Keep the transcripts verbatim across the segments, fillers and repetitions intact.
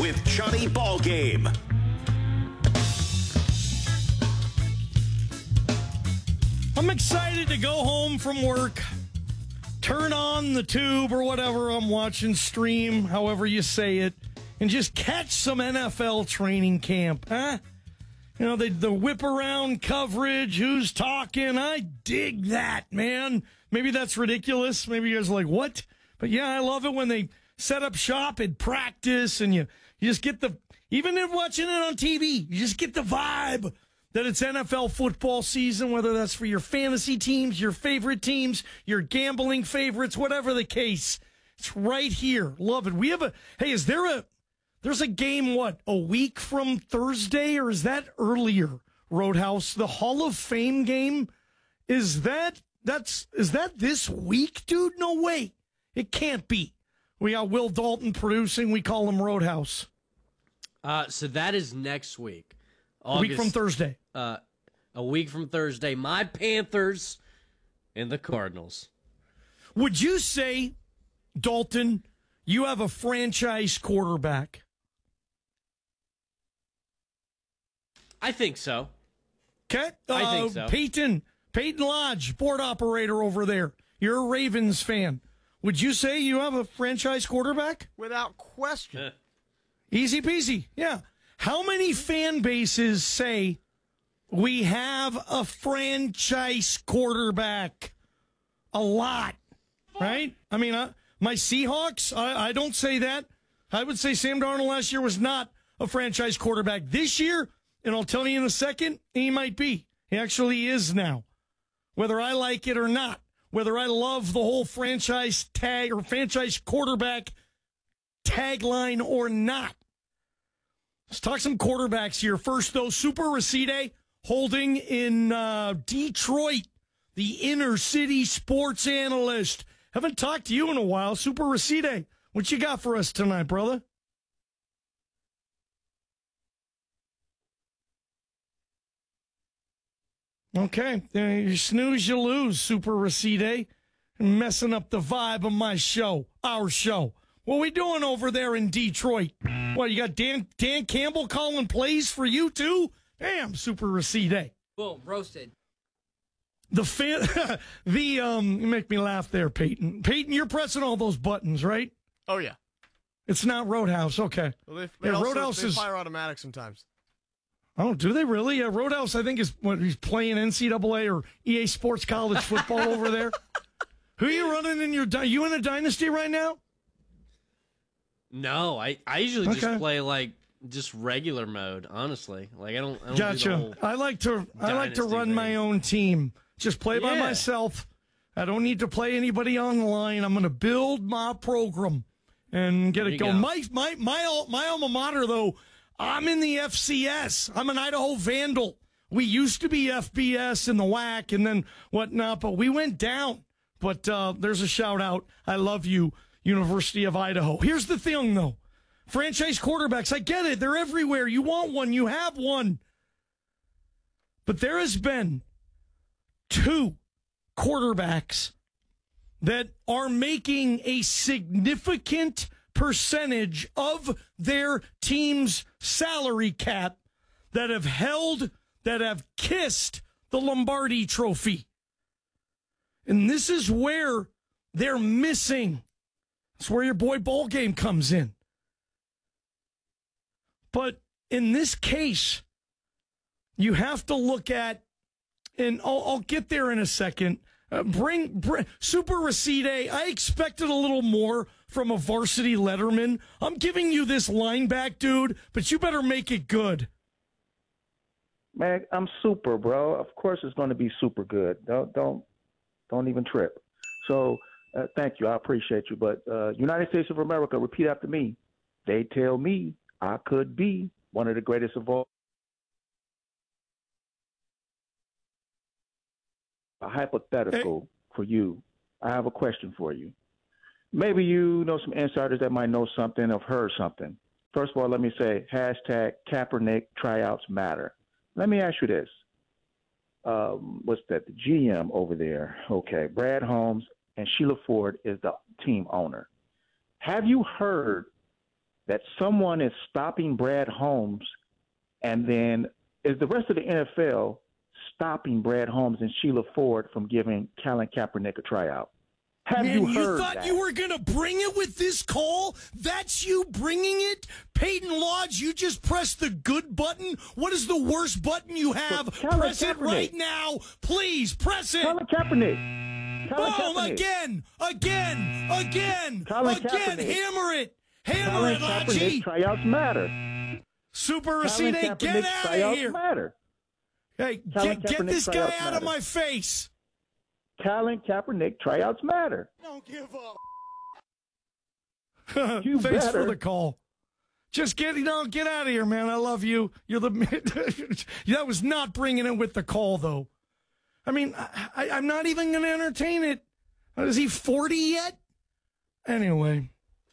with Johnny Ballgame. I'm excited to go home from work, turn on the tube or whatever I'm watching, stream, however you say it, and just catch some N F L training camp, huh? You know, the, the whip around coverage, who's talking. I dig that, man. Maybe that's ridiculous. Maybe you guys are like, what? But yeah, I love it when they set up shop at practice and you, you just get the, even if watching it on T V, you just get the vibe that it's N F L football season, whether that's for your fantasy teams, your favorite teams, your gambling favorites, whatever the case. It's right here. Love it. We have a, hey, is there a, there's a game, what, a week from Thursday, or is that earlier, Roadhouse? The Hall of Fame game? Is that, that's, is that this week, dude? No way. It can't be. We got Will Dalton producing. We call him Roadhouse. Uh, so that is next week. August, a week from Thursday. Uh, a week from Thursday. My Panthers and the Cardinals. Would you say, Dalton, you have a franchise quarterback? I think so. Okay. Uh, I think so. Peyton, Peyton Lodge, board operator over there. You're a Ravens fan. Would you say you have a franchise quarterback? Without question. Easy peasy. Yeah. How many fan bases say we have a franchise quarterback? A lot, right? I mean, uh, my Seahawks, I, I don't say that. I would say Sam Darnold last year was not a franchise quarterback. This year, and I'll tell you in a second, he might be. He actually is now. Whether I like it or not, whether I love the whole franchise tag or franchise quarterback tagline or not. Let's talk some quarterbacks here. First, though, Super Racide holding in uh, Detroit, the inner city sports analyst. Haven't talked to you in a while. Super Racide, what you got for us tonight, brother? Okay, uh, you snooze, you lose, Super Racide. Messing up the vibe of my show, our show. What we doing over there in Detroit? What, you got Dan Dan Campbell calling plays for you too? Damn, Super Racide. Boom, roasted. The fan, the um, you make me laugh there, Peyton. Peyton, you're pressing all those buttons, right? Oh yeah. It's not Roadhouse, okay. Well, they, they yeah, also, Roadhouse they is fire automatic sometimes. Oh, do they really? Yeah, Roadhouse, I think, is what he's playing N C double A or E A Sports College football over there. Who are you running in your? Are you in a dynasty right now? No, I, I usually Okay. just play like just regular mode. Honestly, like I don't. I don't do Gotcha. the whole I like to. I like to dynasty run thing. my own team. Just play by Yeah. myself. I don't need to play anybody online. I'm going to build my program and get There it you going. go. My my my al- my alma mater though. I'm in the F C S. I'm an Idaho Vandal. We used to be F B S in the W A C and then whatnot, but we went down. But uh, there's a shout out. I love you, University of Idaho. Here's the thing, though. Franchise quarterbacks, I get it. They're everywhere. You want one. You have one. But there has been two quarterbacks that are making a significant percentage of their team's salary cap that have held, that have kissed the Lombardi Trophy. And this is where they're missing. That's where your boy Ball Game comes in. But in this case, you have to look at, and I'll, I'll get there in a second. Uh, bring, bring Super Racide. I expected a little more from a varsity letterman. I'm giving you this line back, dude, but you better make it good. Man, I'm super, bro. Of course it's going to be super good. Don't don't don't even trip. So uh, thank you. I appreciate you. But uh, United States of America, repeat after me. They tell me I could be one of the greatest of all. A hypothetical hey. for you. I have a question for you. Maybe you know some insiders that might know something or heard something. First of all, let me say hashtag Kaepernick tryouts matter. Let me ask you this. Um, what's that? The G M over there. Okay. Brad Holmes and Sheila Ford is the team owner. Have you heard that someone is stopping Brad Holmes, and then is the rest of the N F L stopping Brad Holmes and Sheila Ford from giving Colin Kaepernick a tryout? Have Man, you you heard thought that? you were going to bring it with this call? That's you bringing it? Peyton Lodge, you just press the good button? What is the worst button you have? Colin Press it Kaepernick. right now. Please, press it. Colin Kaepernick. Colin Boom, Kaepernick. again, again, again, Colin again. Kaepernick. Hammer it. Hammer Colin it, Kaepernick Lodgy. tryouts matter. Super Colin Racine, Kaepernick get out of tryouts here. matter. Hey, Colin get, get Kaepernick this guy tryouts out of matter. my face. Colin Kaepernick tryouts matter. Don't give up. You Thanks better. for the call. Just get, you know, get out of here, man. I love you. You're the. That was not bringing it with the call, though. I mean, I, I, I'm not even going to entertain it. Is he forty yet? Anyway,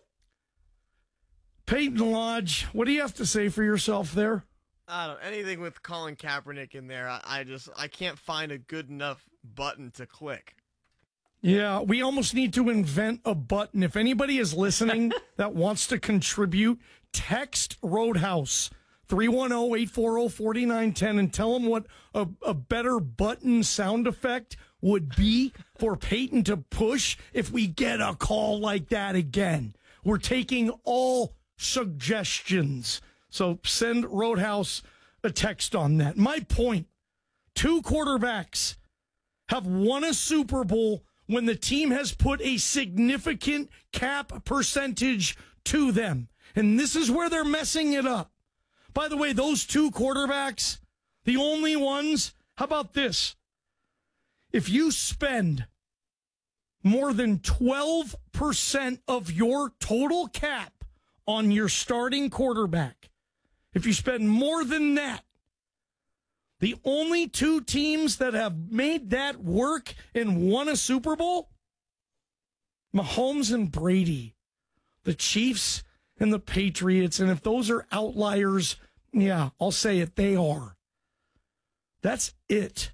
Peyton Lodge, what do you have to say for yourself there? I don't anything with Colin Kaepernick in there. I, I just I can't find a good enough button to click. Yeah, we almost need to invent a button. If anybody is listening that wants to contribute, text Roadhouse three one zero, eight four zero, four nine one zero and tell them what a, a better button sound effect would be for Peyton to push if we get a call like that again. We're taking all suggestions. So send Roadhouse a text on that. My point, two quarterbacks have won a Super Bowl when the team has put a significant cap percentage to them. And this is where they're messing it up. By the way, those two quarterbacks, the only ones, how about this? If you spend more than twelve percent of your total cap on your starting quarterback, if you spend more than that, the only two teams that have made that work and won a Super Bowl, Mahomes and Brady, the Chiefs and the Patriots. And if those are outliers, yeah, I'll say it, they are. That's it.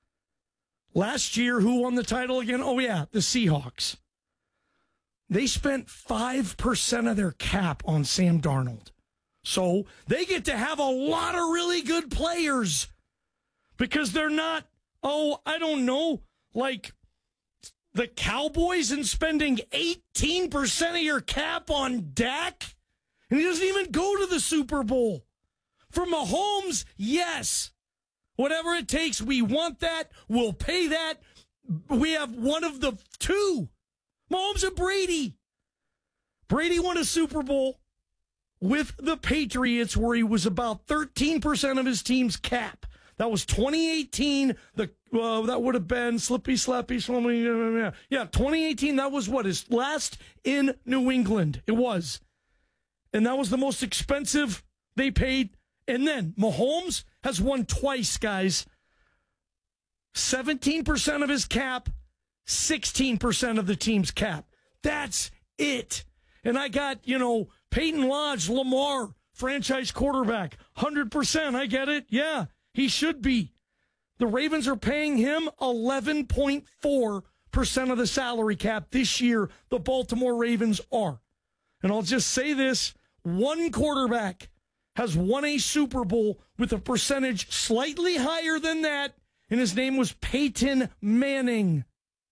Last year, who won the title again? Oh, yeah, the Seahawks. They spent five percent of their cap on Sam Darnold. So they get to have a lot of really good players because they're not, oh, I don't know, like the Cowboys and spending eighteen percent of your cap on Dak. And he doesn't even go to the Super Bowl. For Mahomes, yes. Whatever it takes, we want that. We'll pay that. We have one of the two. Mahomes and Brady. Brady won a Super Bowl with the Patriots where he was about thirteen percent of his team's cap. That was twenty eighteen. The uh, that would have been Slippy, Slappy, Slummy. Yeah, twenty eighteen. That was what, his last in New England. It was. And that was the most expensive they paid. And then Mahomes has won twice, guys. seventeen percent of his cap, sixteen percent of the team's cap. That's it. And I got, you know, Peyton Lodge, Lamar, franchise quarterback, one hundred percent. I get it. Yeah, he should be. The Ravens are paying him eleven point four percent of the salary cap this year. The Baltimore Ravens are. And I'll just say this, one quarterback has won a Super Bowl with a percentage slightly higher than that, and his name was Peyton Manning.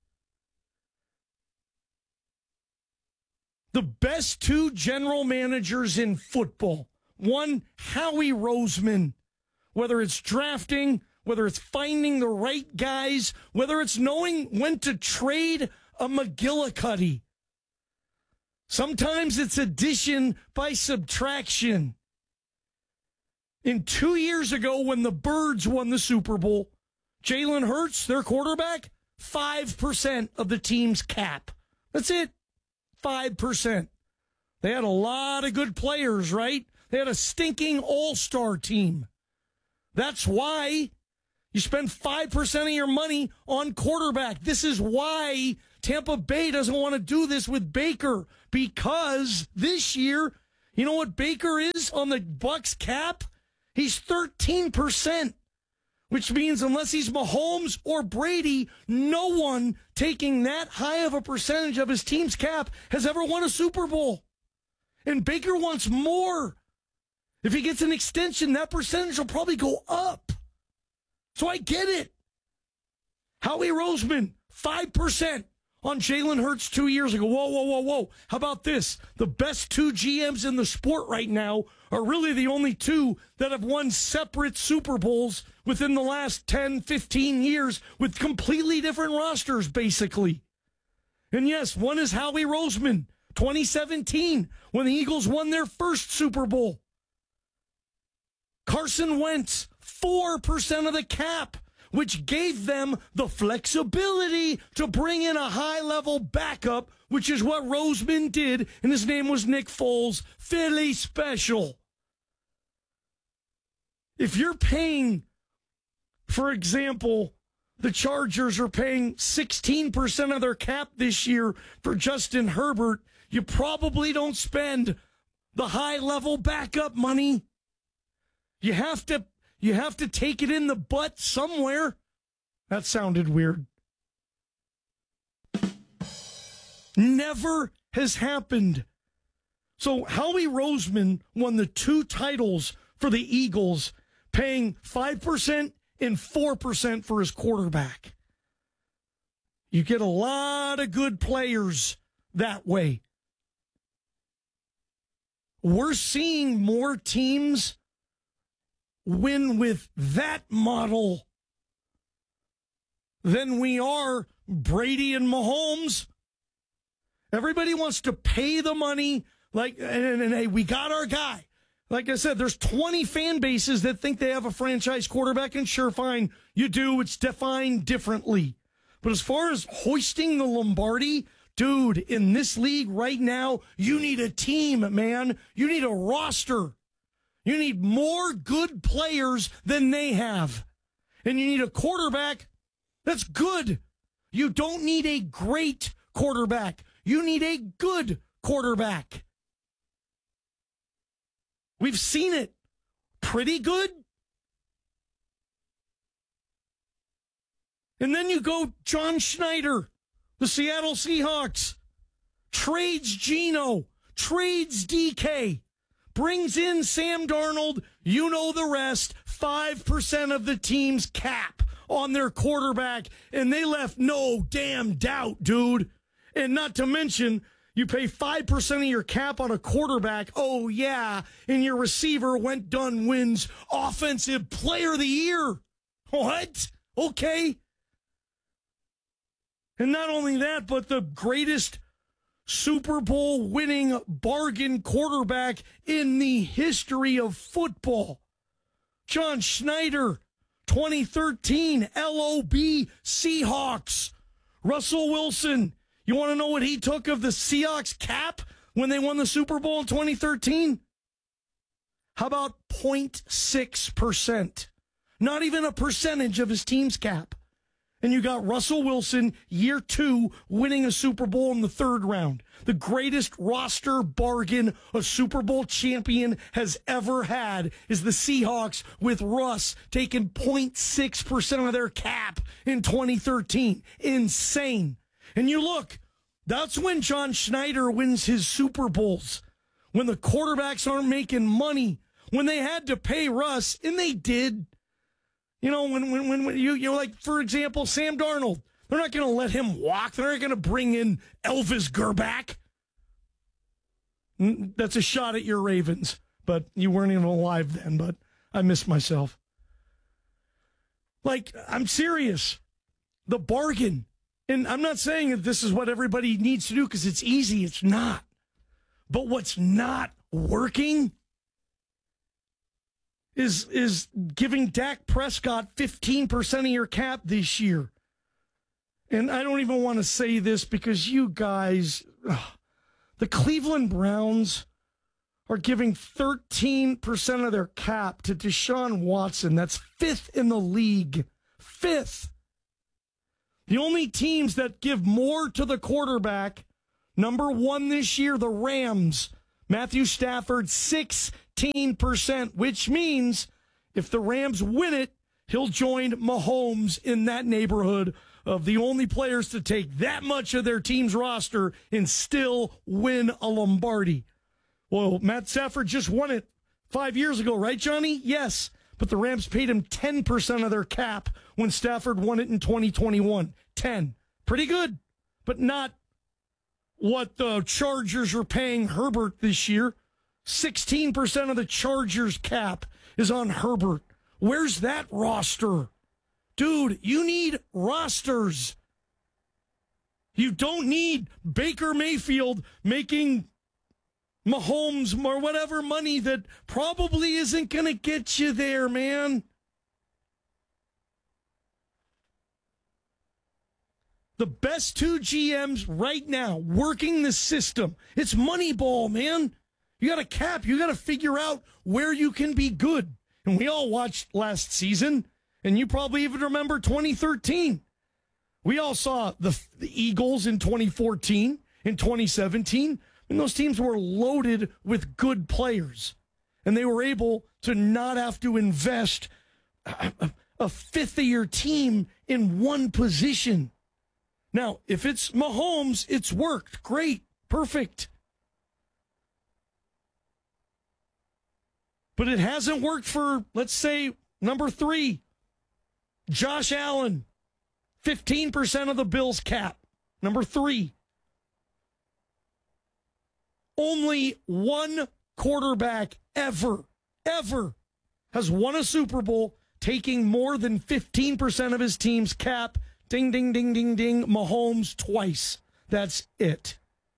The best two general managers in football. One, Howie Roseman. Whether it's drafting, whether it's finding the right guys, whether it's knowing when to trade a McGillicuddy. Sometimes it's addition by subtraction. In two years ago, when the Birds won the Super Bowl, Jalen Hurts, their quarterback, five percent of the team's cap. That's it. five percent. They had a lot of good players, right? They had a stinking all-star team. That's why you spend five percent of your money on quarterback. This is why Tampa Bay doesn't want to do this with Baker, because this year, you know what Baker is on the Bucs cap? He's thirteen percent, which means unless he's Mahomes or Brady, no one taking that high of a percentage of his team's cap has ever won a Super Bowl. And Baker wants more. If he gets an extension, that percentage will probably go up. So I get it. Howie Roseman, five percent on Jalen Hurts two years ago. Whoa, whoa, whoa, whoa. How about this? The best two G Ms in the sport right now are really the only two that have won separate Super Bowls within the last ten, fifteen years with completely different rosters, basically. And yes, one is Howie Roseman, twenty seventeen, when the Eagles won their first Super Bowl. Carson Wentz, four percent of the cap, which gave them the flexibility to bring in a high-level backup, which is what Roseman did, and his name was Nick Foles. Philly special. If you're paying, for example, the Chargers are paying sixteen percent of their cap this year for Justin Herbert, you probably don't spend the high-level backup money. You have to you have to take it in the butt somewhere. That sounded weird. Never has happened. So Howie Roseman won the two titles for the Eagles, paying five percent and four percent for his quarterback. You get a lot of good players that way. We're seeing more teams win with that model than we are Brady and Mahomes. Everybody wants to pay the money, like, and, and, and hey, we got our guy. Like I said, there's twenty fan bases that think they have a franchise quarterback, and sure, fine, you do. It's defined differently. But as far as hoisting the Lombardi, dude, in this league right now, you need a team, man. You need a roster. You need more good players than they have. And you need a quarterback that's good. You don't need a great quarterback. You need a good quarterback. We've seen it. Pretty good. And then you go John Schneider, the Seattle Seahawks, trades Geno, trades D K. Brings in Sam Darnold, you know the rest, five percent of the team's cap on their quarterback, and they left no damn doubt, dude. And not to mention, you pay five percent of your cap on a quarterback, oh yeah, and your receiver went done wins Offensive Player of the Year. What? Okay. And not only that, but the greatest Super Bowl winning bargain quarterback in the history of football. John Schneider, twenty thirteen, L O B Seahawks. Russell Wilson, you want to know what he took of the Seahawks cap when they won the Super Bowl in twenty thirteen? How about zero point six percent? Not even a percentage of his team's cap. And you got Russell Wilson, year two, winning a Super Bowl in the third round. The greatest roster bargain a Super Bowl champion has ever had is the Seahawks, with Russ taking zero point six percent of their cap in twenty thirteen. Insane. And you look, that's when John Schneider wins his Super Bowls. When the quarterbacks aren't making money. When they had to pay Russ, and they did. You know, when when when you you know, like, for example, Sam Darnold, they're not going to let him walk. They're not going to bring in Elvis Gerback. That's a shot at your Ravens, but you weren't even alive then. But I missed myself. Like, I'm serious. The bargain, and I'm not saying that this is what everybody needs to do because it's easy. It's not. But what's not working is is giving Dak Prescott fifteen percent of your cap this year. And I don't even want to say this because you guys, ugh, the Cleveland Browns are giving thirteen percent of their cap to Deshaun Watson. That's fifth in the league. Fifth. The only teams that give more to the quarterback, number one this year, the Rams. Matthew Stafford, sixteen percent, which means if the Rams win it, he'll join Mahomes in that neighborhood of the only players to take that much of their team's roster and still win a Lombardi. Well, Matt Stafford just won it five years ago, right, Johnny? Yes. But the Rams paid him ten percent of their cap when Stafford won it in twenty twenty-one. ten. Pretty good, but not what the Chargers are paying Herbert this year. sixteen percent of the Chargers cap is on Herbert. Where's that roster? Dude, you need rosters. You don't need Baker Mayfield making Mahomes or whatever money that probably isn't going to get you there, man. The best two G Ms right now working the system. It's Moneyball, man. You got a cap. You got to figure out where you can be good. And we all watched last season, and you probably even remember twenty thirteen. We all saw the, the Eagles in twenty fourteen, in twenty seventeen, and those teams were loaded with good players. And they were able to not have to invest a, a, a fifth of your team in one position. Now, if it's Mahomes, it's worked. Great. Perfect. But it hasn't worked for, let's say, number three, Josh Allen. fifteen percent of the Bills cap. Number three. Only one quarterback ever, ever has won a Super Bowl taking more than fifteen percent of his team's cap. Ding, ding, ding, ding, ding. Mahomes twice. That's it.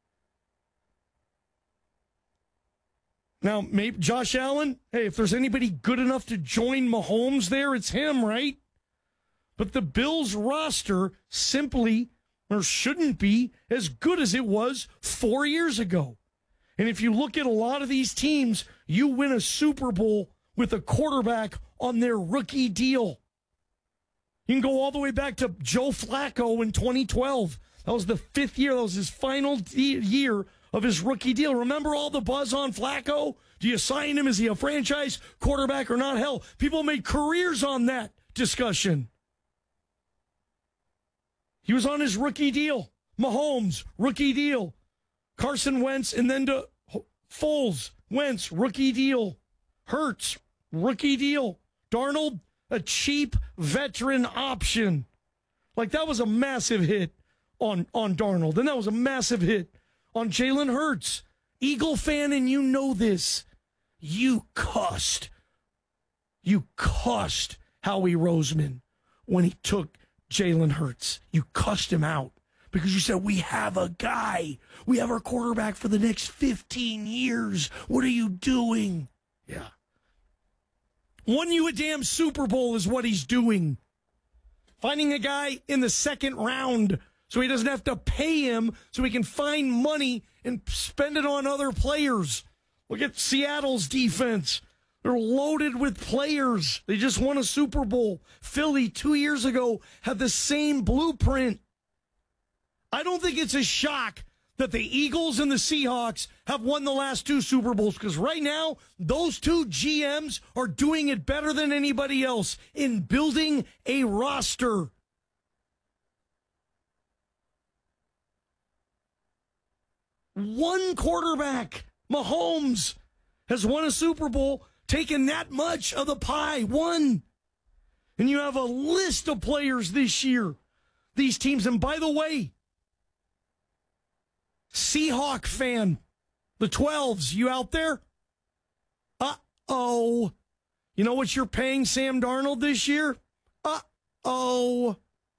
Now, maybe Josh Allen, hey, if there's anybody good enough to join Mahomes there, it's him, right? But the Bills roster simply, or shouldn't be, as good as it was four years ago. And if you look at a lot of these teams, you win a Super Bowl with a quarterback on their rookie deal. You can go all the way back to Joe Flacco in twenty twelve. That was the fifth year. That was his final de- year of his rookie deal. Remember all the buzz on Flacco? Do you sign him? Is he a franchise quarterback or not? Hell, people made careers on that discussion. He was on his rookie deal. Mahomes, rookie deal. Carson Wentz, and then to Foles, Wentz, rookie deal. Hurts, rookie deal. Darnold, a cheap veteran option. Like, that was a massive hit on, on Darnold. And that was a massive hit on Jalen Hurts. Eagle fan, and you know this. You cussed. You cussed Howie Roseman when he took Jalen Hurts. You cussed him out because you said, we have a guy. We have our quarterback for the next fifteen years. What are you doing? Yeah. Won you a damn Super Bowl is what he's doing. Finding a guy in the second round so he doesn't have to pay him, so he can find money and spend it on other players. Look at Seattle's defense. They're loaded with players. They just won a Super Bowl. Philly, two years ago, had the same blueprint. I don't think it's a shock that the Eagles and the Seahawks have won the last two Super Bowls, because right now, those two G Ms are doing it better than anybody else in building a roster. One quarterback, Mahomes, has won a Super Bowl, taken that much of the pie. One. And you have a list of players this year, these teams. And by the way, Seahawk fan, the twelves, you out there? Uh-oh. You know what you're paying Sam Darnold this year? Uh-oh.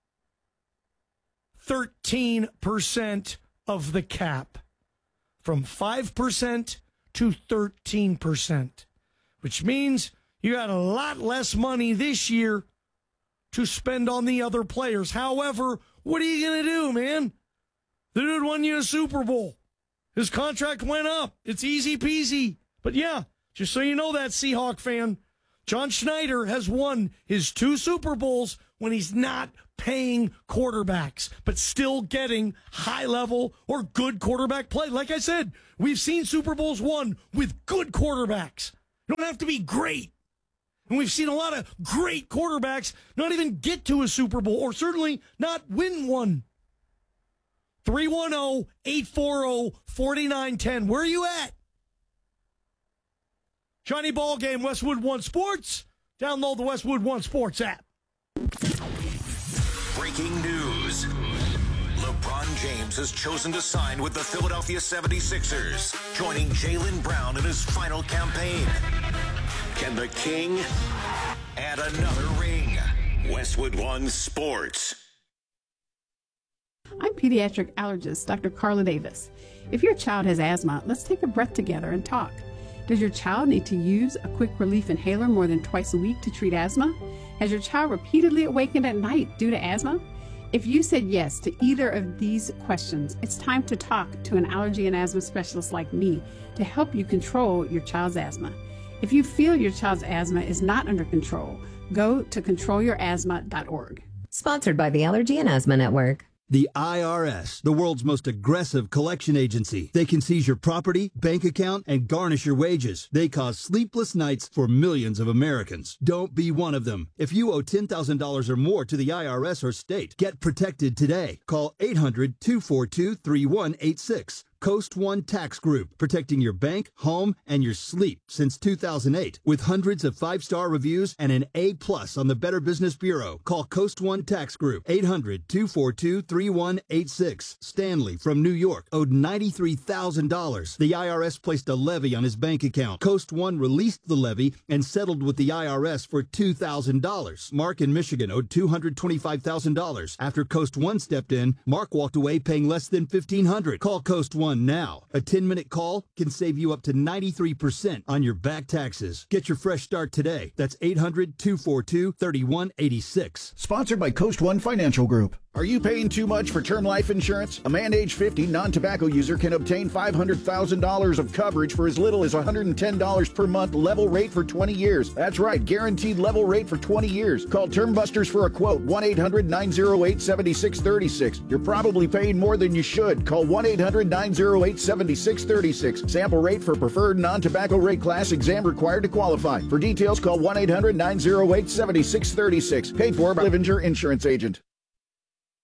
thirteen percent of the cap. From five percent to thirteen percent. Which means you got a lot less money this year to spend on the other players. However, what are you going to do, man? The dude won you a Super Bowl. His contract went up. It's easy peasy. But yeah, just so you know that, Seahawk fan, John Schneider has won his two Super Bowls when he's not paying quarterbacks, but still getting high-level or good quarterback play. Like I said, we've seen Super Bowls won with good quarterbacks. You don't have to be great. And we've seen a lot of great quarterbacks not even get to a Super Bowl, or certainly not win one. three one zero, eight four zero, four nine one zero. Where are you at? Shiny Ball Game, Westwood One Sports. Download the Westwood One Sports app. Breaking news. LeBron James has chosen to sign with the Philadelphia seventy-sixers, joining Jaylen Brown in his final campaign. Can the King add another ring? Westwood One Sports. I'm pediatric allergist Doctor Carla Davis. If your child has asthma, let's take a breath together and talk. Does your child need to use a quick relief inhaler more than twice a week to treat asthma? Has your child repeatedly awakened at night due to asthma? If you said yes to either of these questions, it's time to talk to an allergy and asthma specialist like me to help you control your child's asthma. If you feel your child's asthma is not under control, go to control your asthma dot org. Sponsored by the Allergy and Asthma Network. The I R S, the world's most aggressive collection agency. They can seize your property, bank account, and garnish your wages. They cause sleepless nights for millions of Americans. Don't be one of them. If you owe ten thousand dollars or more to the I R S or state, get protected today. Call eight hundred, two four two, three one eight six. Coast One Tax Group, protecting your bank, home, and your sleep since two thousand eight. With hundreds of five-star reviews and an A plus on the Better Business Bureau. Call Coast One Tax Group, eight hundred, two four two, three one eight six. Stanley from New York owed ninety-three thousand dollars. The I R S placed a levy on his bank account. Coast One released the levy and settled with the I R S for two thousand dollars. Mark in Michigan owed two hundred twenty-five thousand dollars. After Coast One stepped in, Mark walked away paying less than fifteen hundred dollars. Call Coast One now. A ten-minute call can save you up to ninety-three percent on your back taxes. Get your fresh start today. That's eight hundred, two four two, three one eight six. Sponsored by Coast One Financial Group. Are you paying too much for term life insurance? A man age fifty non-tobacco user can obtain five hundred thousand dollars of coverage for as little as one hundred ten dollars per month, level rate for twenty years. That's right, guaranteed level rate for twenty years. Call Term Busters for a quote, one eight hundred, nine oh eight, seven six three six. You're probably paying more than you should. Call one eight hundred, nine oh eight, seven six three six. Sample rate for preferred non-tobacco rate class, exam required to qualify. For details, call one eight hundred, nine oh eight, seven six three six. Paid for by Livinger Insurance Agent.